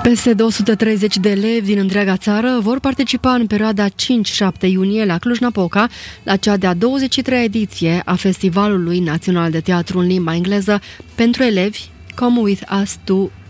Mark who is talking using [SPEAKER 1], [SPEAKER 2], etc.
[SPEAKER 1] Peste 230 de elevi din întreaga țară vor participa în perioada 5-7 iunie la Cluj-Napoca la cea de-a 23-a ediție a Festivalului Național de Teatru în limba engleză pentru elevi Come With Us to